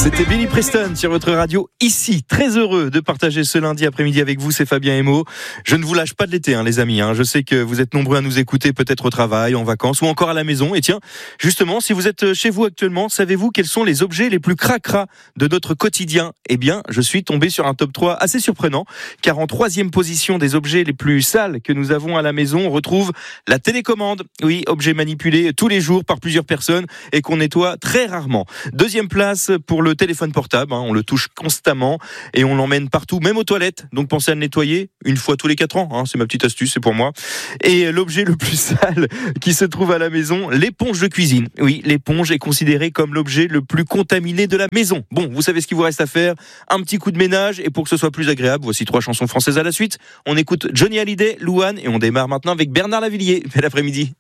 C'était Billy Preston sur votre radio ici. Très heureux de partager ce lundi après-midi avec vous, c'est Fabien Emo. Je ne vous lâche pas de l'été, les amis. Je sais que vous êtes nombreux à nous écouter, peut-être au travail, en vacances ou encore à la maison. Et tiens, justement, si vous êtes chez vous actuellement, savez-vous quels sont les objets les plus cracra de notre quotidien ? Eh bien, je suis tombé sur un top 3 assez surprenant, car en 3e position des objets les plus sales que nous avons à la maison, on retrouve la télécommande. Oui, objet manipulé tous les jours par plusieurs personnes et qu'on nettoie très rarement. 2e place pour le téléphone portable, on le touche constamment et on l'emmène partout, même aux toilettes. Donc pensez à le nettoyer une fois tous les 4 ans, c'est ma petite astuce, c'est pour moi. Et l'objet le plus sale qui se trouve à la maison, l'éponge de cuisine. Oui, l'éponge est considérée comme l'objet le plus contaminé de la maison. Bon, vous savez ce qu'il vous reste à faire, un petit coup de ménage, et pour que ce soit plus agréable, voici 3 chansons françaises à la suite. On écoute Johnny Hallyday, Louane, et on démarre maintenant avec Bernard Lavilliers. Bel après-midi.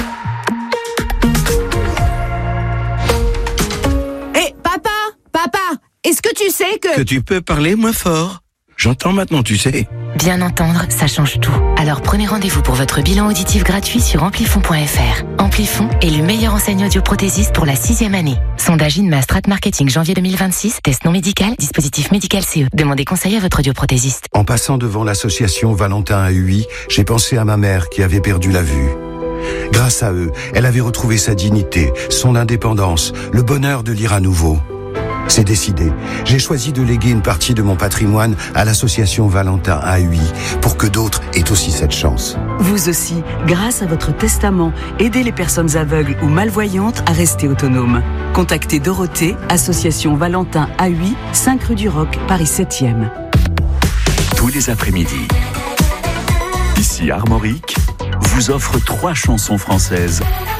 Papa, est-ce que tu sais que tu peux parler moins fort? J'entends maintenant, tu sais. Bien entendre, ça change tout. Alors prenez rendez-vous pour votre bilan auditif gratuit sur amplifon.fr. Amplifon, élu meilleure enseigne audioprothésiste pour la 6e année. Sondage INMA Strat Marketing janvier 2026, test non médical, dispositif médical CE. Demandez conseil à votre audioprothésiste. En passant devant l'association Valentin AUI, j'ai pensé à ma mère qui avait perdu la vue. Grâce à eux, elle avait retrouvé sa dignité, son indépendance, le bonheur de lire à nouveau. C'est décidé. J'ai choisi de léguer une partie de mon patrimoine à l'association Valentin AUI pour que d'autres aient aussi cette chance. Vous aussi, grâce à votre testament, aidez les personnes aveugles ou malvoyantes à rester autonomes. Contactez Dorothée, association Valentin AUI, 5 rue du Roc, Paris 7e. Tous les après-midi, ici Armorique vous offre 3 chansons françaises